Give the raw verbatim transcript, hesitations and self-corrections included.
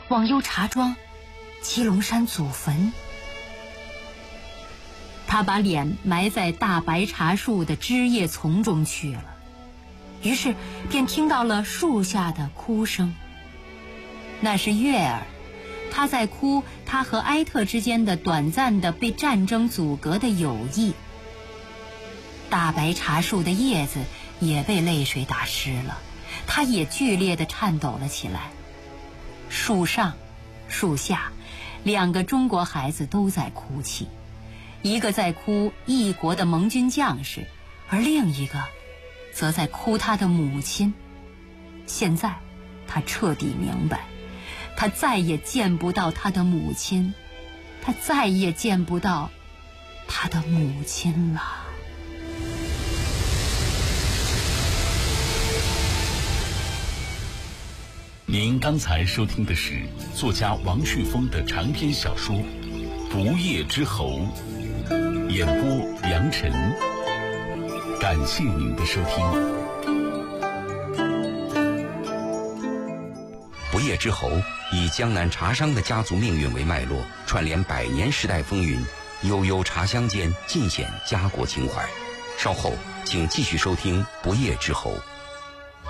忘忧茶庄、七龙山祖坟。他把脸埋在大白茶树的枝叶丛中去了，于是便听到了树下的哭声。那是月儿，他在哭他和埃特之间的短暂的被战争阻隔的友谊。大白茶树的叶子也被泪水打湿了，它也剧烈地颤抖了起来。树上、树下，两个中国孩子都在哭泣，一个在哭异国的盟军将士，而另一个则在哭他的母亲。现在他彻底明白，他再也见不到他的母亲，他再也见不到他的母亲了。 您刚才收听的是作家王旭峰的长篇小说《不夜之侯》，演播杨晨。感谢您的收听。 不夜之侯以江南茶商的家族命运为脉络，串联百年时代风云，悠悠茶香间尽显家国情怀。稍后请继续收听《不夜之侯》。